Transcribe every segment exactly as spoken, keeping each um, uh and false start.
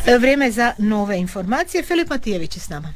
Vrijeme je za nove informacije. Filip Matijević je s nama.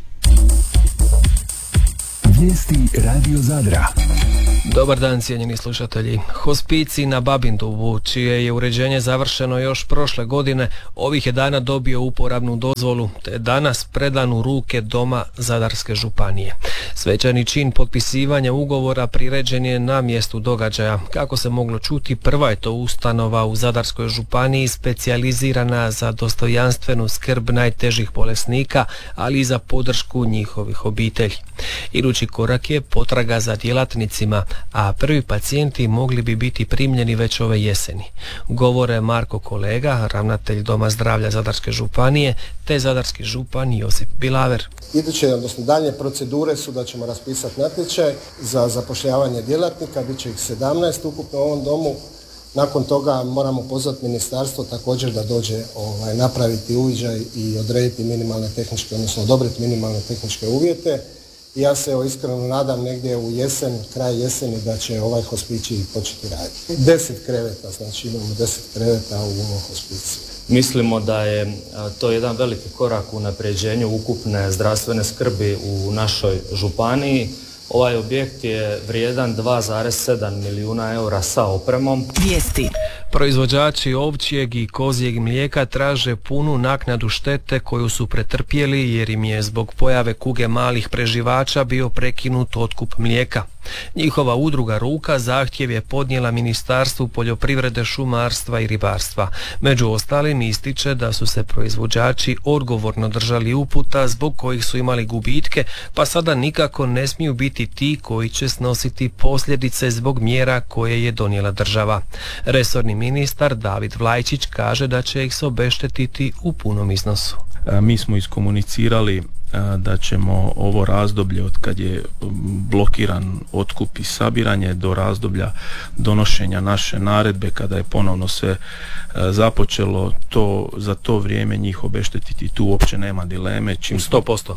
Vijesti Radio Zadra. Dobar dan, cijenjeni slušatelji. Hospicij na Babindovu, čije je uređenje završeno još prošle godine, ovih je dana dobio uporabnu dozvolu, te danas predan u ruke Doma Zadarske županije. Svečani čin potpisivanja ugovora priređen je na mjestu događaja. Kako se moglo čuti, prva je to ustanova u Zadarskoj županiji specijalizirana za dostojanstvenu skrb najtežih bolesnika, ali i za podršku njihovih obitelji. Idući korak je potraga za djelatnicima, a prvi pacijenti mogli bi biti primljeni već ove jeseni. Govore Marko Kolega, ravnatelj Doma zdravlja Zadarske županije, te zadarski župan Josip Bilaver. Iduće, odnosno dalje procedure su da ćemo raspisati natječaj za zapošljavanje djelatnika, bit će ih sedamnaest ukupno u ovom domu. Nakon toga moramo pozvati ministarstvo također da dođe ovaj, napraviti uviđaj i odrediti minimalne tehničke, odnosno odobriti minimalne tehničke uvjete. Ja se evo, iskreno nadam negdje u jesen, kraj jeseni da će ovaj hospicij početi raditi. Deset kreveta, znači imamo deset kreveta u ovom hospiciju. Mislimo da je to jedan veliki korak u unapređenju ukupne zdravstvene skrbi u našoj županiji. Ovaj objekt je vrijedan dva zarez sedam milijuna eura sa opremom. Vijesti. Proizvođači ovčjeg i kozjeg mlijeka traže punu naknadu štete koju su pretrpjeli jer im je zbog pojave kuge malih preživača bio prekinut otkup mlijeka. Njihova udruga Ruka zahtjev je podnijela Ministarstvu poljoprivrede, šumarstva i ribarstva. Među ostalim ističe da su se proizvođači odgovorno držali uputa zbog kojih su imali gubitke, pa sada nikako ne smiju biti ti koji će snositi posljedice zbog mjera koje je donijela država. Resorni ministar David Vlajčić kaže da će ih se obeštetiti u punom iznosu. Mi smo iskomunicirali da ćemo ovo razdoblje od kad je blokiran otkup i sabiranje do razdoblja donošenja naše naredbe kada je ponovno sve započelo, to, za to vrijeme njih obeštetiti, tu uopće nema dileme. Čim sto posto?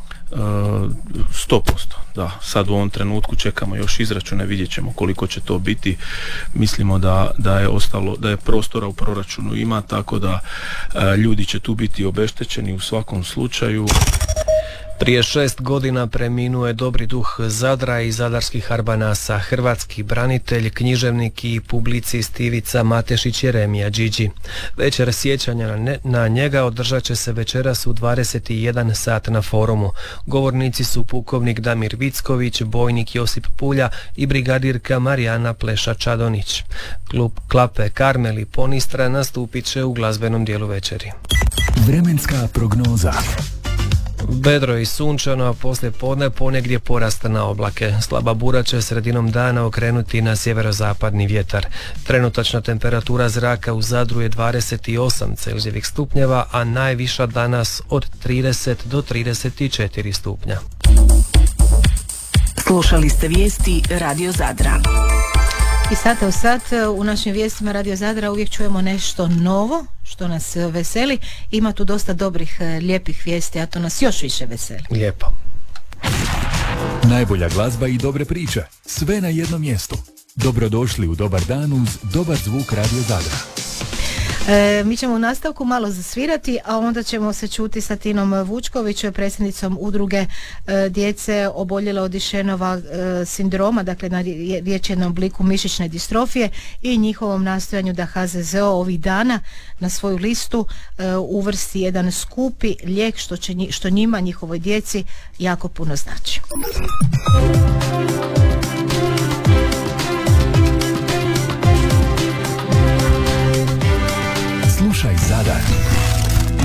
sto posto, da. Sad u ovom trenutku čekamo još izračune, vidjet ćemo koliko će to biti. Mislimo da, da je ostalo, da je prostora u proračunu ima, tako da ljudi će tu biti obeštećeni u svakom slučaju. Prije šest godina preminuo je dobri duh Zadra i zadarskih Arbanasa, hrvatski branitelj, književnik i publicist Ivica Matešić Jeremija Điđi. Večer sjećanja na, ne, na njega održat će se večeras u dvadeset jedan sat na forumu. Govornici su pukovnik Damir Vicković, bojnik Josip Pulja i brigadirka Marijana Pleša-Čadonić. Klub Klape Karmel i Ponistra nastupit će u glazbenom dijelu večeri. Vremenska prognoza. Vedro i sunčano, a poslije podne ponegdje porasta na oblake. Slaba bura će sredinom dana okrenuti na sjeverozapadni vjetar. Trenutačna temperatura zraka u Zadru je dvadeset osam Celzijevih stupnjeva, a najviša danas od trideset do trideset četiri stupnja. Slušali ste vijesti Radio Zadra. I sata u sat u našim vijestima Radio Zadra uvijek čujemo nešto novo što nas veseli. Ima tu dosta dobrih, lijepih vijesti, a to nas još više veseli. Lijepo. Najbolja glazba i dobre priče, sve na jednom mjestu. Dobrodošli u Dobar dan uz dobar zvuk Radio Zadra. E, mi ćemo u nastavku malo zasvirati, a onda ćemo se čuti sa Tinom Vučković, predsjednicom udruge e, djece oboljele od Dušenova e, sindroma, dakle na riječ jednom obliku mišićne distrofije, i njihovom nastojanju da H Z Z O ovih dana na svoju listu e, uvrsti jedan skupi lijek što, će, što njima, njihovoj djeci, jako puno znači. Slušaj Zadar.